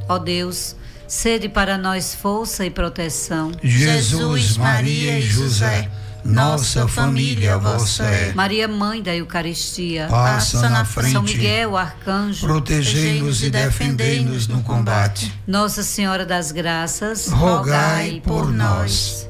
Ó Deus, sede para nós força e proteção. Jesus, Maria e José, nossa família vossa é. Maria, Mãe da Eucaristia, Passa na frente. São Miguel, Arcanjo, Protegei-nos e defendei-nos no combate. Nossa Senhora das Graças, Rogai por nós.